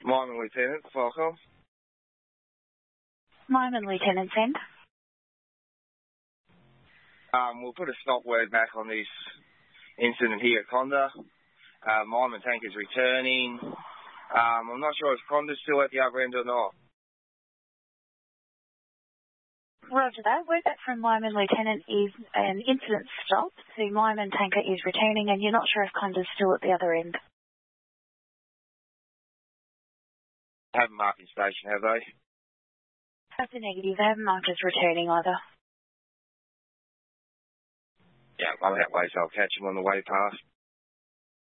Myman Lieutenant, Falcon. Myman Lieutenant, send. We'll put a stop word back on this incident here at Conda. Myman tanker's returning. I'm not sure if Conda's still at the other end or not. Roger that. Word back from Myman Lieutenant is an incident stop. The Myman tanker is returning and you're not sure if Conda's still at the other end. Haven't marked in station, have they? That's a negative. They haven't marked as returning either. Yeah, I'm that way, so I'll catch them on the way past.